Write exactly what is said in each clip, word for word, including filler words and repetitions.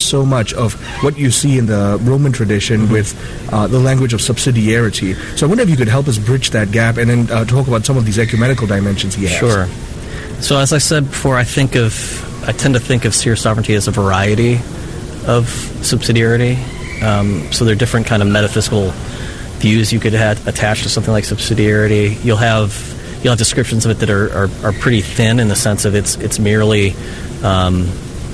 so much of what you see in the Roman tradition mm-hmm. with uh, the language of subsidiarity. So I wonder if you could help us bridge that gap and then uh, talk about some of these ecumenical dimensions he has. Sure. So as I said before, I think of I tend to think of seer sovereignty as a variety of subsidiarity. Um, so there are different kind of metaphysical views you could have attached to something like subsidiarity. You'll have you'll have descriptions of it that are, are, are pretty thin in the sense of it's it's merely um,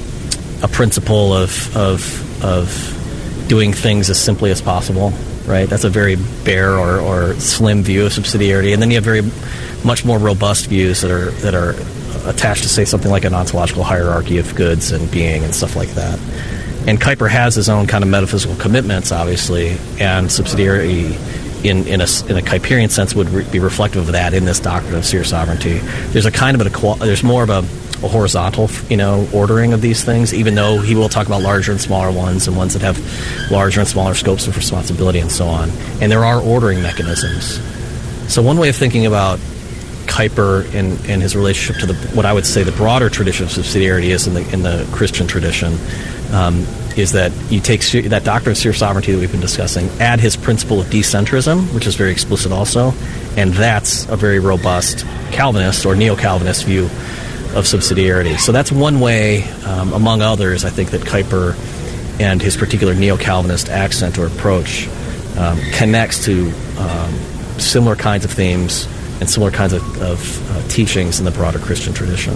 a principle of of of doing things as simply as possible. Right, that's a very bare or, or slim view of subsidiarity, and then you have very much more robust views that are that are attached to, say, something like an ontological hierarchy of goods and being and stuff like that. And Kuyper has his own kind of metaphysical commitments, obviously, and subsidiarity in in a, in a Kuyperian sense would re- be reflective of that in this doctrine of seer sovereignty. There's a kind of an equal, there's more of a, a horizontal, you know, ordering of these things, even though he will talk about larger and smaller ones and ones that have larger and smaller scopes of responsibility and so on. And there are ordering mechanisms. So one way of thinking about Kuyper in, in his relationship to the what I would say the broader tradition of subsidiarity is in the in the Christian tradition um, is that you take that doctrine of seer sovereignty that we've been discussing, add his principle of decentrism, which is very explicit also, and that's a very robust Calvinist or neo-Calvinist view of subsidiarity. So that's one way, um, among others, I think that Kuyper and his particular neo-Calvinist accent or approach um, connects to um, similar kinds of themes and similar kinds of, of uh, teachings in the broader Christian tradition.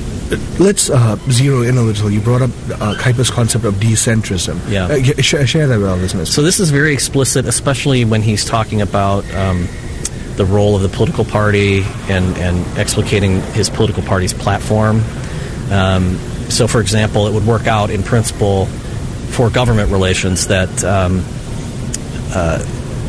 Let's uh, zero in a little. You brought up uh, Kuyper's concept of decentrism. Yeah. Uh, sh- share that with our listeners. So this is very explicit, especially when he's talking about um, the role of the political party and, and explicating his political party's platform. Um, so, for example, it would work out in principle for government relations that um, uh,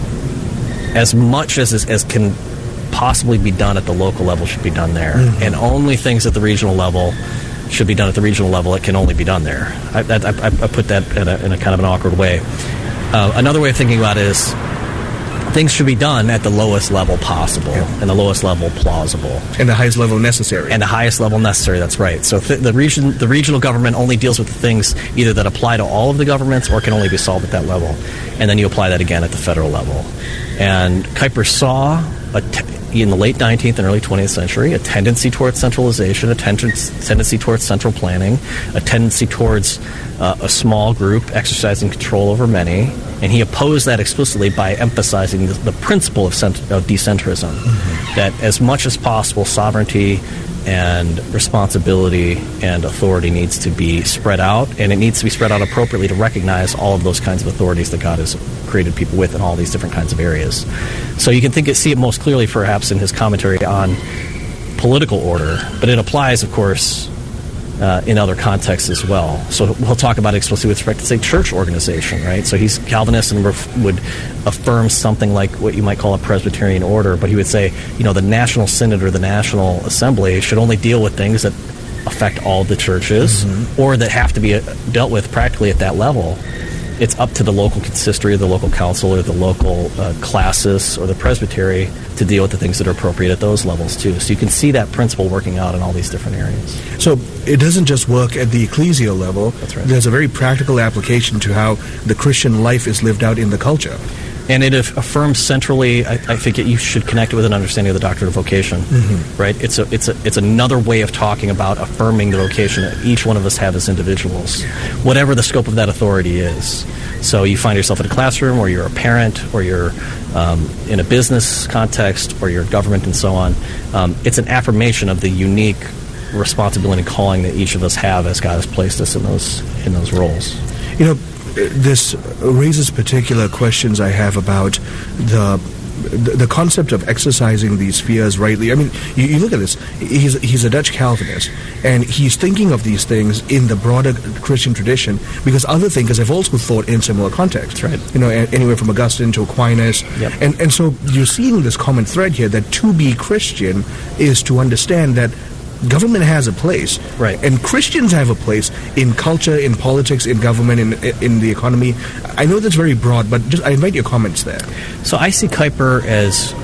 as much as, as can possibly be done at the local level should be done there, mm-hmm. and only things at the regional level should be done at the regional level. It can only be done there. I, I, I put that in a, in a kind of an awkward way. Uh, another way of thinking about it is things should be done at the lowest level possible, yeah. and the lowest level plausible, and the highest level necessary, and the highest level necessary. That's right. So th- the region, the regional government only deals with the things either that apply to all of the governments or can only be solved at that level, and then you apply that again at the federal level. And Kuyper saw a t- in the late nineteenth and early twentieth century a tendency towards centralization, a ten- tendency towards central planning, a tendency towards uh, a small group exercising control over many, and he opposed that explicitly by emphasizing the, the principle of, cent- of decentrism, mm-hmm. that as much as possible sovereignty and responsibility and authority needs to be spread out, and it needs to be spread out appropriately to recognize all of those kinds of authorities that God has created people with in all these different kinds of areas. So you can think it, see it most clearly perhaps in his commentary on political order, but it applies, of course, uh, in other contexts as well. So we'll talk about it explicitly with respect to, say, church organization, right? So he's Calvinist and ref- would affirm something like what you might call a Presbyterian order, but he would say, you know, the National Synod or the National Assembly should only deal with things that affect all the churches, mm-hmm. or that have to be dealt with practically at that level. It's up to the local consistory or the local council or the local uh, classis or the presbytery to deal with the things that are appropriate at those levels too. So you can see that principle working out in all these different areas. So it doesn't just work at the ecclesial level. That's right. There's a very practical application to how the Christian life is lived out in the culture. And it affirms centrally, I, I think it, you should connect it with an understanding of the doctrine of vocation, mm-hmm. right? It's a, it's a, it's another way of talking about affirming the vocation that each one of us have as individuals, whatever the scope of that authority is. So you find yourself in a classroom, or you're a parent, or you're um, in a business context, or you're government, and so on. Um, it's an affirmation of the unique responsibility and calling that each of us have as God has placed us in those in those roles. You know, this raises particular questions I have about the the concept of exercising these spheres rightly. I mean, you, you look at this. He's he's a Dutch Calvinist, and he's thinking of these things in the broader Christian tradition because other thinkers have also thought in similar contexts. Right. You know, anywhere from Augustine to Aquinas. Yep. And and so you're seeing this common thread here that to be Christian is to understand that government has a place, right? And Christians have a place in culture, in politics, in government, in in the economy. I know that's very broad, but just I invite your comments there. So I see Kuyper as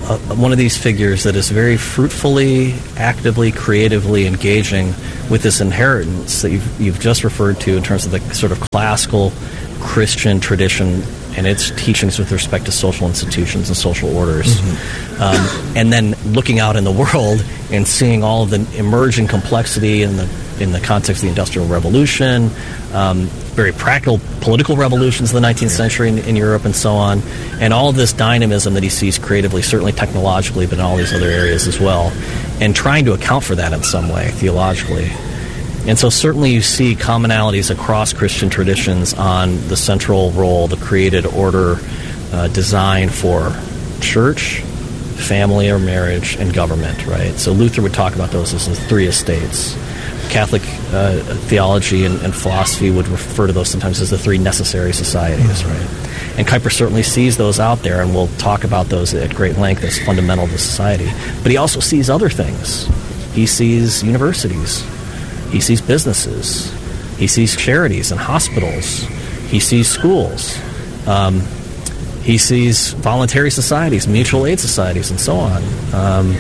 a, one of these figures that is very fruitfully, actively, creatively engaging with this inheritance that you've, you've just referred to in terms of the sort of classical Christian tradition and its teachings with respect to social institutions and social orders. Mm-hmm. Um, and then looking out in the world and seeing all of the emerging complexity in the in the context of the Industrial Revolution, um, very practical political revolutions of the nineteenth century in, in Europe and so on, and all of this dynamism that he sees creatively, certainly technologically, but in all these other areas as well, and trying to account for that in some way, theologically. And so certainly you see commonalities across Christian traditions on the central role, the created order uh, designed for church, family or marriage, and government, right? So Luther would talk about those as the three estates. Catholic uh, theology and, and philosophy would refer to those sometimes as the three necessary societies, right? And Kuyper certainly sees those out there, and we'll talk about those at great length as fundamental to society. But he also sees other things. He sees universities. He sees businesses. He sees charities and hospitals. He sees schools. Um, he sees voluntary societies, mutual aid societies, and so on. Um,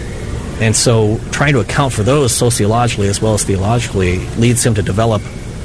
And so trying to account for those sociologically as well as theologically leads him to develop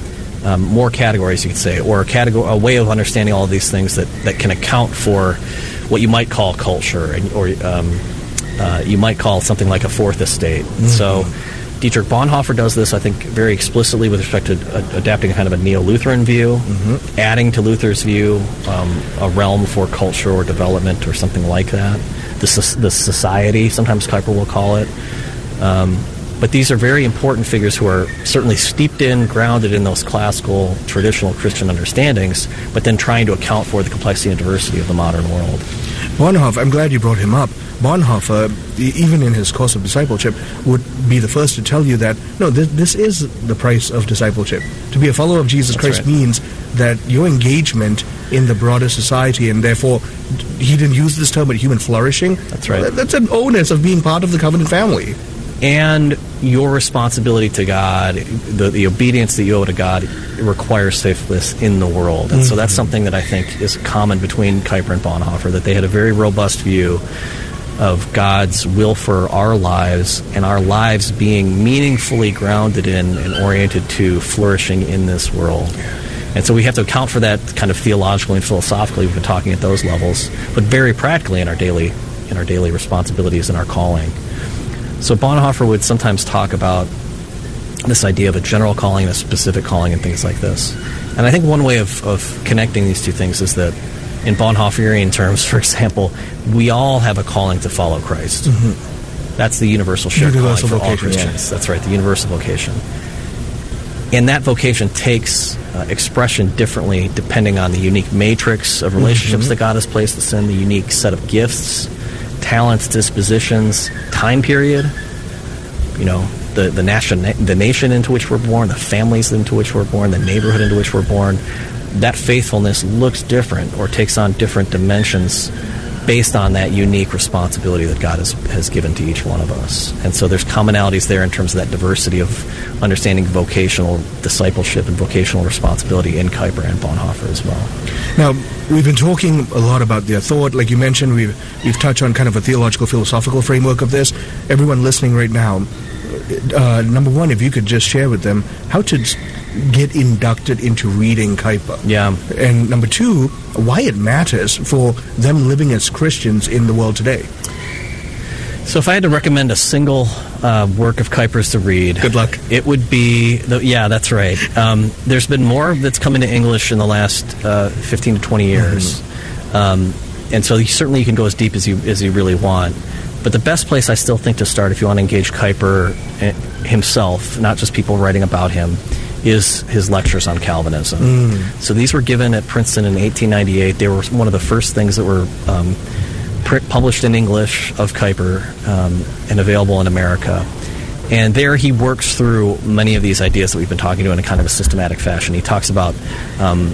um, more categories, you could say, or a, category, a way of understanding all of these things that, that can account for what you might call culture, and, or um, uh, you might call something like a fourth estate. Mm-hmm. So Dietrich Bonhoeffer does this, I think, very explicitly with respect to uh, adapting a kind of a neo-Lutheran view, mm-hmm. adding to Luther's view um, a realm for culture or development or something like that. The, the society, sometimes Kuyper will call it. Um, but these are very important figures who are certainly steeped in, grounded in those classical, traditional Christian understandings, but then trying to account for the complexity and diversity of the modern world. Bonhoeffer, I'm glad you brought him up. Bonhoeffer, even in his course of discipleship, would be the first to tell you that, no, this, this is the price of discipleship. To be a follower of Jesus That's Christ right. means that your engagement in the broader society, and therefore, he didn't use this term, but human flourishing. That's right. Well, that's an onus of being part of the covenant family. And your responsibility to God, the, the obedience that you owe to God, requires faithfulness in the world. And mm-hmm. so that's something that I think is common between Kuyper and Bonhoeffer, that they had a very robust view of God's will for our lives, and our lives being meaningfully grounded in and oriented to flourishing in this world. And so we have to account for that kind of theologically and philosophically. We've been talking at those levels, but very practically in our daily in our daily responsibilities and our calling. So Bonhoeffer would sometimes talk about this idea of a general calling and a specific calling and things like this. And I think one way of, of connecting these two things is that in Bonhoefferian terms, for example, we all have a calling to follow Christ. Mm-hmm. That's the universal shared universal calling for vocation, all Christians. Yeah. That's right, the universal vocation. And that vocation takes uh, expression differently depending on the unique matrix of relationships mm-hmm. that God has placed us in, the unique set of gifts, talents, dispositions, time period, you know, the, the, nation, the nation into which we're born, the families into which we're born, the neighborhood into which we're born. That faithfulness looks different or takes on different dimensions based on that unique responsibility that God has, has given to each one of us. And so there's commonalities there in terms of that diversity of understanding vocational discipleship and vocational responsibility in Kuyper and Bonhoeffer as well. Now, we've been talking a lot about their thought. Like you mentioned, we've, we've touched on kind of a theological, philosophical framework of this. Everyone listening right now, uh, number one, if you could just share with them how to get inducted into reading Kuyper. Yeah. And number two, why it matters for them living as Christians in the world today. So if I had to recommend a single uh, work of Kuyper's to read... Good luck. It would be... The, yeah, that's right. Um, there's been more that's come into English in the last uh, fifteen to twenty years. Mm-hmm. Um, and so you, certainly you can go as deep as you, as you really want. But the best place I still think to start if you want to engage Kuyper himself, not just people writing about him, is his lectures on Calvinism. Mm. So these were given at Princeton in eighteen ninety-eight. They were one of the first things that were um, print, published in English of Kuyper um, and available in America. And there he works through many of these ideas that we've been talking to in a kind of a systematic fashion. He talks about um,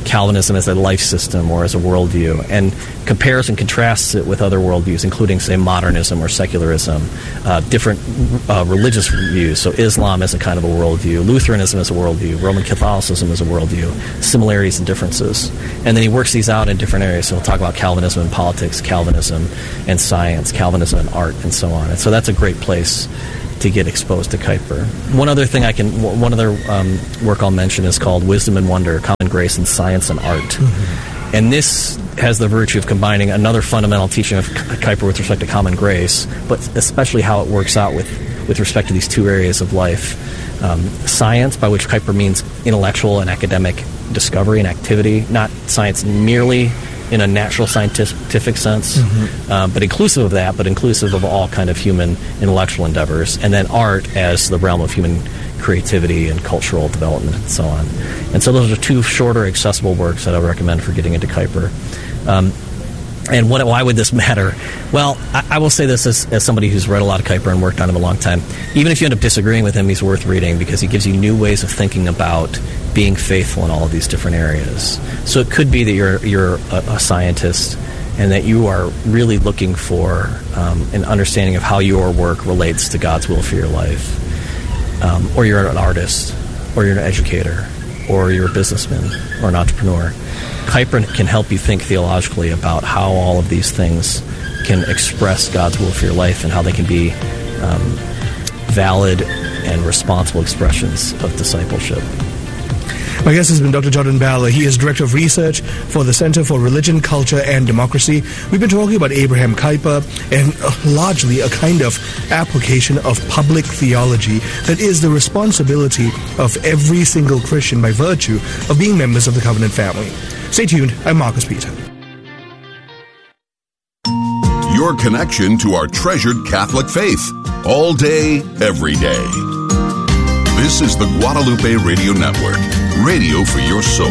Calvinism as a life system or as a worldview, and compares and contrasts it with other worldviews, including, say, modernism or secularism, uh, different uh, religious views. So Islam as a kind of a worldview, Lutheranism as a worldview, Roman Catholicism as a worldview, similarities and differences. And then he works these out in different areas. So he'll talk about Calvinism and politics, Calvinism and science, Calvinism and art, and so on. And so that's a great place to get exposed to Kuyper. One other thing I can, one other um, work I'll mention is called Wisdom and Wonder, Common Grace in Science and Art. Mm-hmm. And this has the virtue of combining another fundamental teaching of Kuyper with respect to common grace, but especially how it works out with, with respect to these two areas of life. Um, science, by which Kuyper means intellectual and academic discovery and activity, not science merely in a natural scientific sense, mm-hmm. uh, but inclusive of that, but inclusive of all kind of human intellectual endeavors, and then art as the realm of human creativity and cultural development and so on. And so those are two shorter, accessible works that I would recommend for getting into Kuyper. Um, and what, why would this matter? Well, I, I will say this as, as somebody who's read a lot of Kuyper and worked on him a long time. Even if you end up disagreeing with him, he's worth reading because he gives you new ways of thinking about being faithful in all of these different areas. So it could be that you're you're a, a scientist and that you are really looking for um, an understanding of how your work relates to God's will for your life. Um, or you're an artist, or you're an educator, or you're a businessman or an entrepreneur. Kuyper can help you think theologically about how all of these things can express God's will for your life and how they can be um, valid and responsible expressions of discipleship. My guest has been Doctor Jordan Bell. He is Director of Research for the Center for Religion, Culture, and Democracy. We've been talking about Abraham Kuyper and uh, largely a kind of application of public theology that is the responsibility of every single Christian by virtue of being members of the Covenant family. Stay tuned. I'm Marcus Peter. Your connection to our treasured Catholic faith. All day, every day. This is the Guadalupe Radio Network. Radio for your soul.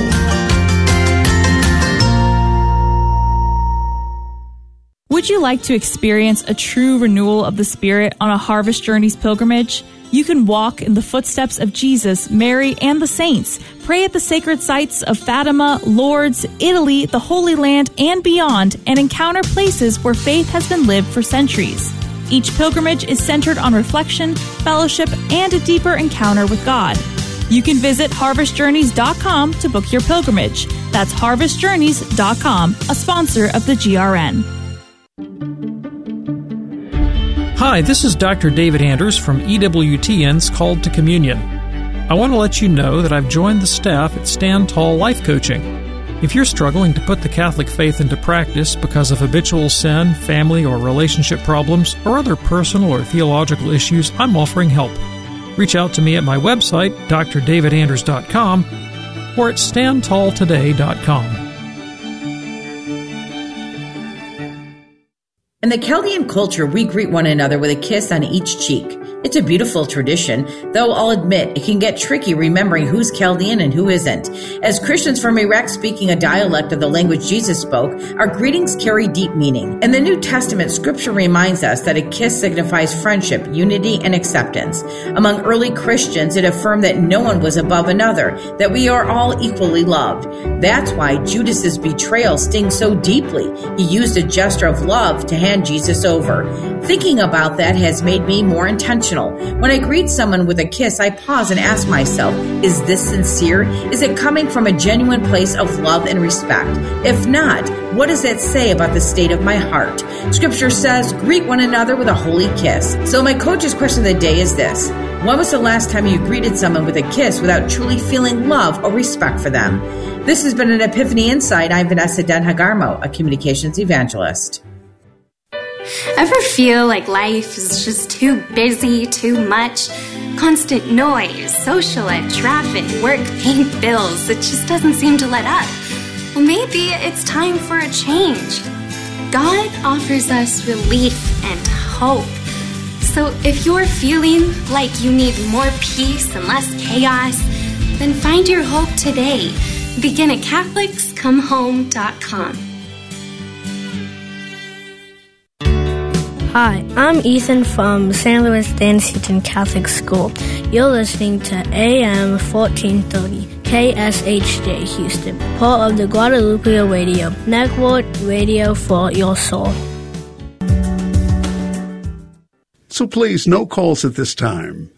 Would you like to experience a true renewal of the Spirit on a Harvest Journeys pilgrimage? You can walk in the footsteps of Jesus, Mary, and the saints. Pray at the sacred sites of Fatima, Lourdes, Italy, the Holy Land, and beyond, and encounter places where faith has been lived for centuries. Each pilgrimage is centered on reflection, fellowship, and a deeper encounter with God. You can visit harvest journeys dot com to book your pilgrimage. That's harvest journeys dot com, a sponsor of the G R N. Hi, this is Doctor David Anders from E W T N's Called to Communion. I want to let you know that I've joined the staff at Stand Tall Life Coaching. If you're struggling to put the Catholic faith into practice because of habitual sin, family or relationship problems, or other personal or theological issues, I'm offering help. Reach out to me at my website, d r david anders dot com, or at stand tall today dot com. In the Chaldean culture, we greet one another with a kiss on each cheek. It's a beautiful tradition, though I'll admit it can get tricky remembering who's Chaldean and who isn't. As Christians from Iraq speaking a dialect of the language Jesus spoke, our greetings carry deep meaning. In the New Testament, Scripture reminds us that a kiss signifies friendship, unity, and acceptance. Among early Christians, it affirmed that no one was above another, that we are all equally loved. That's why Judas's betrayal stings so deeply. He used a gesture of love to hand Jesus over. Thinking about that has made me more intentional. When I greet someone with a kiss, I pause and ask myself, is this sincere? Is it coming from a genuine place of love and respect? If not, what does that say about the state of my heart? Scripture says, greet one another with a holy kiss. So my coach's question of the day is this. When was the last time you greeted someone with a kiss without truly feeling love or respect for them? This has been an Epiphany Insight. I'm Vanessa Den-Hagarmo, a communications evangelist. Ever feel like life is just too busy, too much? Constant noise, social life, traffic, work, paying bills. It just doesn't seem to let up. Well, maybe it's time for a change. God offers us relief and hope. So if you're feeling like you need more peace and less chaos, then find your hope today. Begin at catholics come home dot com. Hi, I'm Ethan from Saint Louis Dan Seton Catholic School. You're listening to A M fourteen thirty K S H J Houston, part of the Guadalupe Radio Network, radio for your soul. So please, no calls at this time.